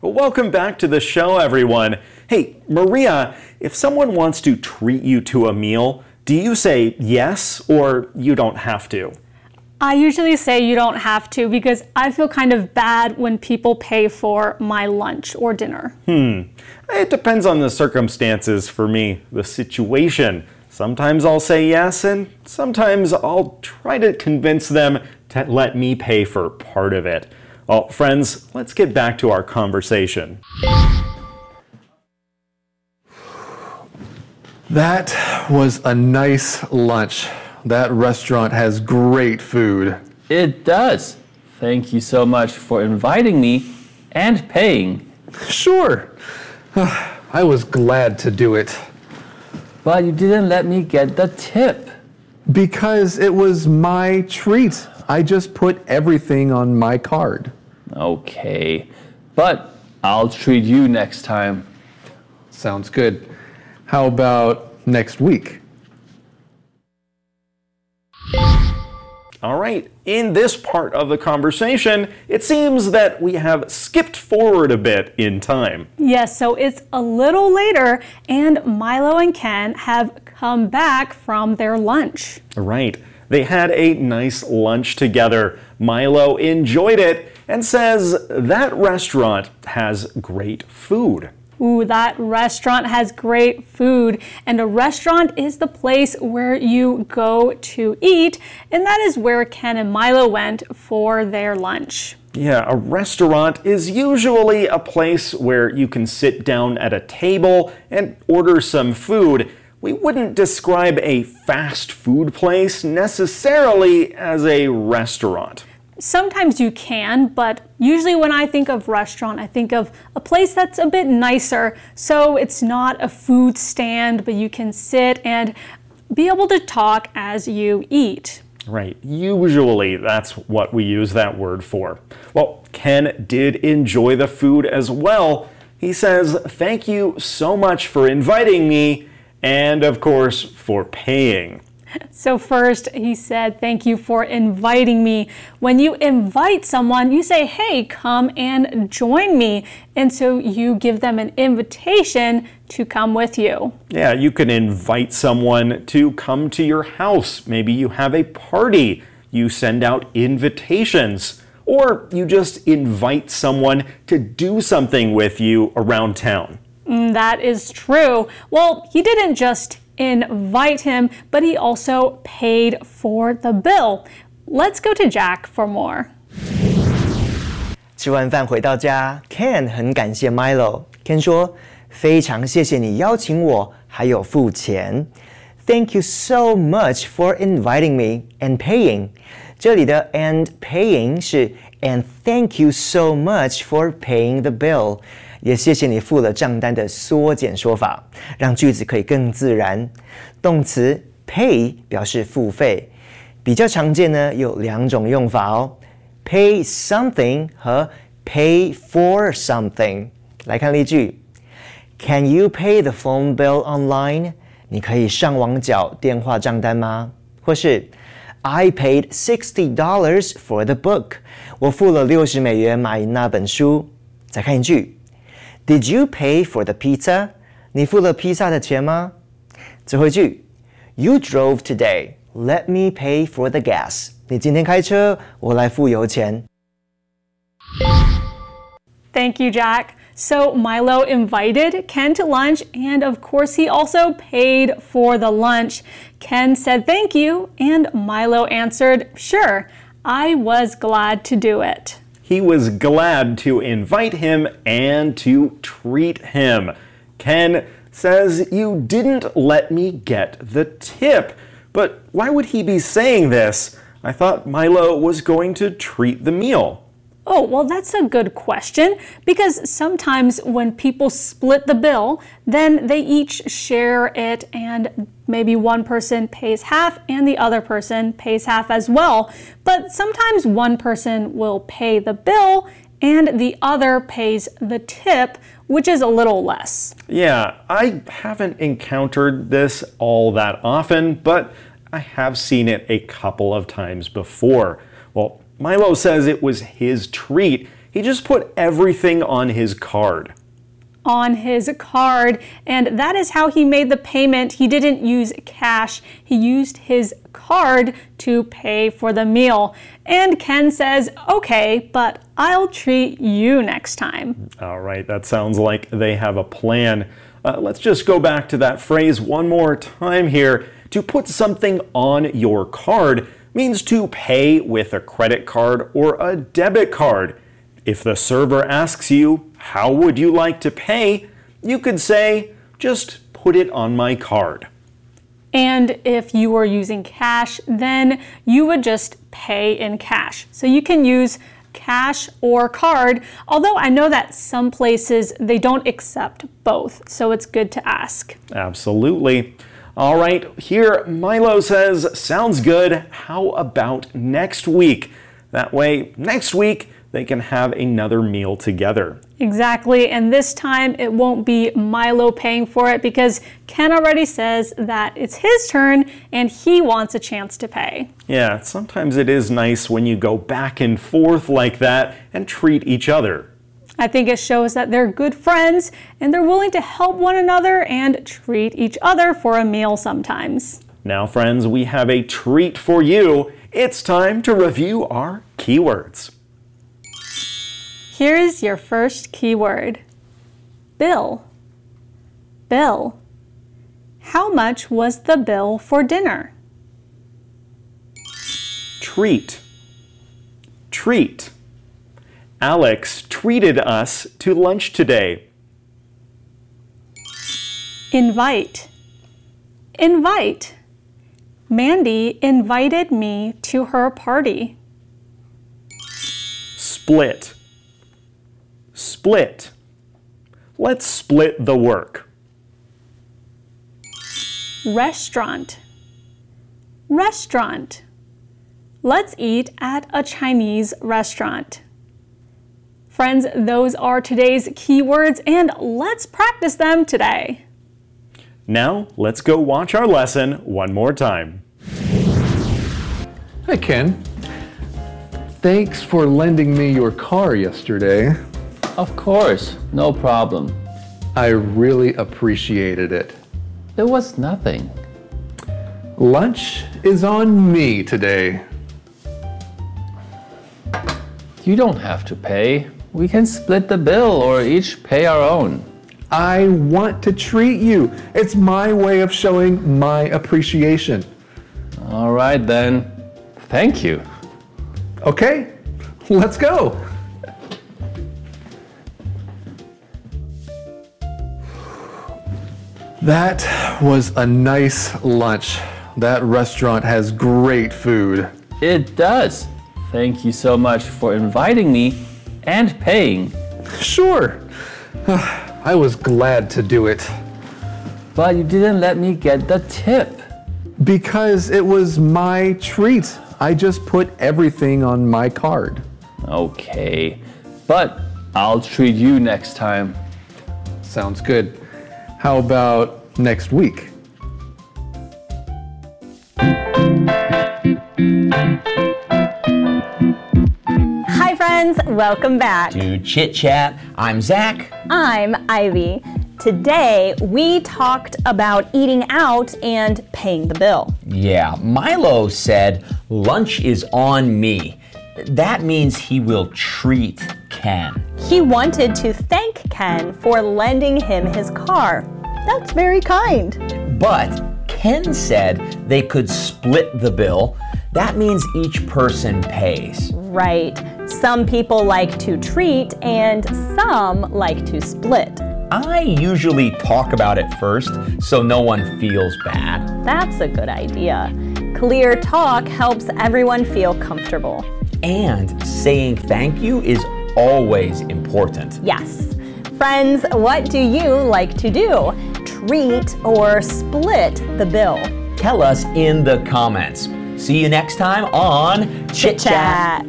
Well, welcome back to the show, everyone. Hey, Maria, if someone wants to treat you to a meal, do you say yes or you don't have to? I usually say you don't have to because I feel kind of bad when people pay for my lunch or dinner. It depends on the circumstances for me, the situation. Sometimes I'll say yes, and sometimes I'll try to convince them to let me pay for part of it. Well, friends, let's get back to our conversation. That was a nice lunch. That restaurant has great food. It does. Thank you so much for inviting me and paying. Sure. I was glad to do it. But you didn't let me get the tip. Because it was my treat. I just put everything on my card. Okay, but I'll treat you next time. Sounds good. How about next week? All right, in this part of the conversation, it seems that we have skipped forward a bit in time. Yes, so it's a little later, and Milo and Ken have come back from their lunch. Right, they had a nice lunch together. Milo enjoyed it and says that restaurant has great food. Ooh, that restaurant has great food, and a restaurant is the place where you go to eat, and that is where Ken and Milo went for their lunch. Yeah, a restaurant is usually a place where you can sit down at a table and order some food. We wouldn't describe a fast food place necessarily as a restaurant. Sometimes you can, but usually when I think of restaurant, I think of a place that's a bit nicer. So it's not a food stand, but you can sit and be able to talk as you eat. Right, usually that's what we use that word for. Well, Ken did enjoy the food as well. He says, "Thank you so much for inviting me, and of course, for paying." So first, he said, "Thank you for inviting me." When you invite someone, you say, "Hey, come and join me." And so you give them an invitation to come with you. Yeah, you can invite someone to come to your house. Maybe you have a party. You send out invitations. Or you just invite someone to do something with you around town. That is true. Well, he didn't just invite him, but he also paid for the bill. Let's go to Jack for more. 吃完饭回到家 ，Ken 很感谢 Milo。Ken 说：“非常谢谢你邀请我，还有付钱。Thank you so much for inviting me and paying。”这里的 and paying 是 and thank you so much for paying the bill。也谢谢你付了账单的缩减说法，让句子可以更自然。动词 pay 表示付费，比较常见呢有两种用法哦 ，pay something 和 pay for something。来看例句 ：Can you pay the phone bill online？ 你可以上网缴电话账单吗？或是 I paid $60 for the book。我付了$60买那本书。再看一句。Did you pay for the pizza? 你付了披萨的钱吗？最后一句 You drove today. Let me pay for the gas. 你今天开车，我来付油钱。 Thank you, Jack. So Milo invited Ken to lunch, and of course he also paid for the lunch. Ken said thank you, and Milo answered, "Sure, I was glad to do it." He was glad to invite him and to treat him. Ken says, "You didn't let me get the tip." But why would he be saying this? I thought Milo was going to treat the meal. Oh, well, that's a good question, because sometimes when people split the bill, then they each share it, and maybe one person pays half and the other person pays half as well. But sometimes one person will pay the bill and the other pays the tip, which is a little less. Yeah, I haven't encountered this all that often, but I have seen it a couple of times before. Well, Milo says it was his treat. He just put everything on his card. On his card, and that is how he made the payment. He didn't use cash. He used his card to pay for the meal. And Ken says, okay, but I'll treat you next time. All right, that sounds like they have a plan. Let's just go back to that phrase one more time here. To put something on your card means to pay with a credit card or a debit card. If the server asks you, how would you like to pay? You could say, just put it on my card. And if you were using cash, then you would just pay in cash. So you can use cash or card, although I know that some places they don't accept both, so it's good to ask. Absolutely. All right, here Milo says, sounds good. How about next week? That way, next week, they can have another meal together. Exactly, and this time it won't be Milo paying for it because Ken already says that it's his turn and he wants a chance to pay. Yeah, sometimes it is nice when you go back and forth like that and treat each other. I think it shows that they're good friends and they're willing to help one another and treat each other for a meal sometimes. Now, friends, we have a treat for you. It's time to review our keywords. Here's your first keyword. Bill. Bill. How much was the bill for dinner? Treat. Treat. Alex treated us to lunch today. Invite. Invite. Mandy invited me to her party. Split. Split. Let's split the work. Restaurant. Restaurant. Let's eat at a Chinese restaurant. Friends, those are today's keywords, and let's practice them today. Now, let's go watch our lesson one more time. Hey, Ken. Thanks for lending me your car yesterday. Of course, no problem. I really appreciated it. It was nothing. Lunch is on me today. You don't have to pay. We can split the bill or each pay our own. I want to treat you. It's my way of showing my appreciation. All right then. Thank you. Okay, let's go. That was a nice lunch. That restaurant has great food. It does. Thank you so much for inviting me and paying. Sure. I was glad to do it. But you didn't let me get the tip. Because it was my treat. I just put everything on my card. Okay, but I'll treat you next time. Sounds good. How about next week? Hi friends, welcome back. To Chit Chat, I'm Zach. I'm Ivy. Today we talked about eating out and paying the bill. Yeah, Milo said lunch is on me. That means he will treat Ken. He wanted to thank Ken for lending him his car. That's very kind. But Ken said they could split the bill. That means each person pays. Right. Some people like to treat and some like to split. I usually talk about it first so no one feels bad. That's a good idea. Clear talk helps everyone feel comfortable. And saying thank you is always important. Yes. Friends, what do you like to do? Treat or split the bill? Tell us in the comments. See you next time on Chit Chat.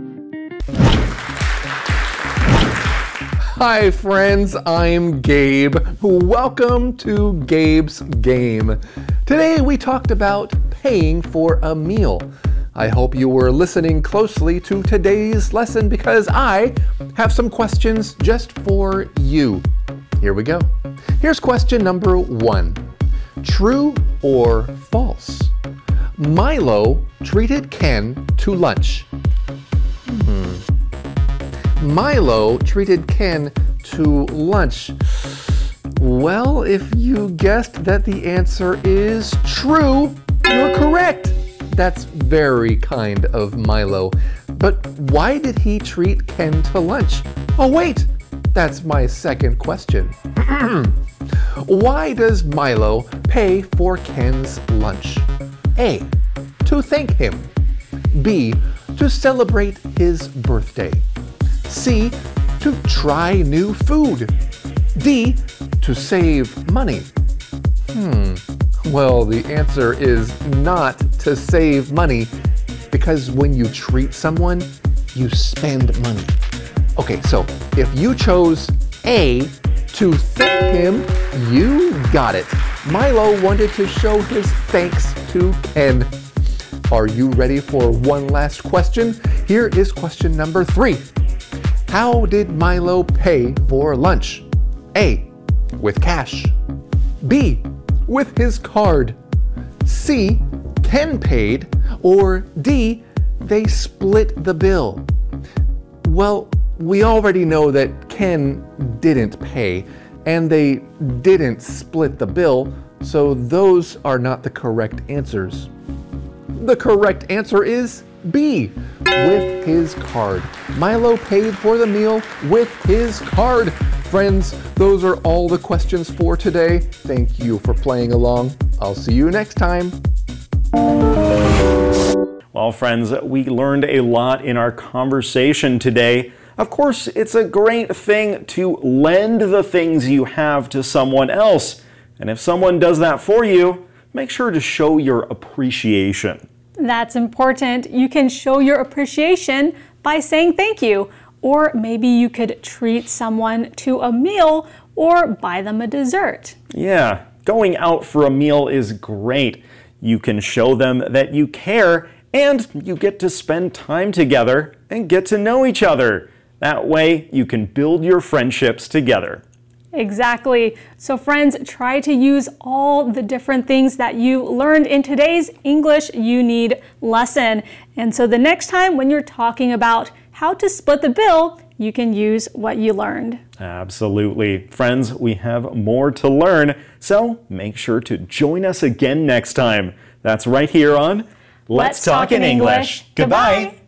Hi friends, I'm Gabe. Welcome to Gabe's Game. Today we talked about paying for a meal. I hope you were listening closely to today's lesson because I have some questions just for you. Here we go. Here's question number 1. True or false? Milo treated Ken to lunch. Milo treated Ken to lunch. Well, if you guessed that the answer is true, you're correct. That's very kind of Milo. But why did he treat Ken to lunch? Oh wait, that's my second question. Why does Milo pay for Ken's lunch? A. To thank him. B. To celebrate his birthday. C. To try new food. D. To save money. Well, the answer is not to save money, because when you treat someone, you spend money. Okay, so if you chose A, to thank him, you got it. Milo wanted to show his thanks to Ken. Are you ready for one last question? Here is question number 3. How did Milo pay for lunch? A. With cash. B. With his card. C. Ken paid. Or D. They split the bill. Well, we already know that Ken didn't pay and they didn't split the bill, so those are not the correct answers. The correct answer is B, with his card. Milo paid for the meal with his card. Friends, those are all the questions for today. Thank you for playing along. I'll see you next time. Well, friends, we learned a lot in our conversation today. Of course, it's a great thing to lend the things you have to someone else. And if someone does that for you, make sure to show your appreciation. That's important. You can show your appreciation by saying thank you. Or maybe you could treat someone to a meal or buy them a dessert. Yeah, going out for a meal is great. You can show them that you care and you get to spend time together and get to know each other. That way you can build your friendships together. Exactly. So friends, try to use all the different things that you learned in today's English You Need lesson. And so the next time when you're talking about how to split the bill, you can use what you learned. Absolutely. Friends, we have more to learn, so make sure to join us again next time. That's right here on Let's Talk in English. Goodbye.